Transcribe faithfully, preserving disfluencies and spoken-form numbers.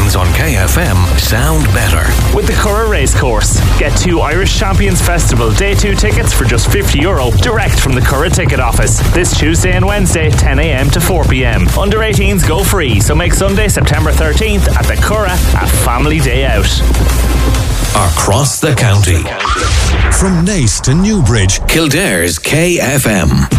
weekends on K F M sound better. With the Curragh Racecourse, get two Irish Champions Festival Day two tickets for just fifty euro direct from the Curragh ticket office. This Tuesday and Wednesday, ten a m to four p m. Under eighteens go free, so make Sunday, September thirteenth at the Curragh a family day out. Across the county. From Naas to Newbridge, Kildare's K F M.